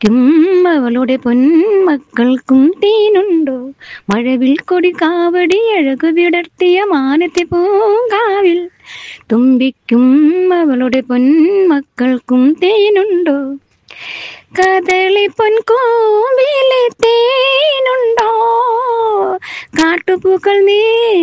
തുമ്പിക്കും അവളുടെ പൊന്മക്കൾക്കും തേനുണ്ടോ? മഴവിൽ കൊടി കാവടി അഴകു വിടർത്തിയ മാനത്തെ പൂങ്കാവിൽ തുമ്പിക്കും അവളുടെ പൊന്മക്കൾക്കും തേനുണ്ടോ? കദളി പൊൻകൂമ്പിലെ തേനുണ്ടോ? കാട്ടുപൂക്കൾ നീ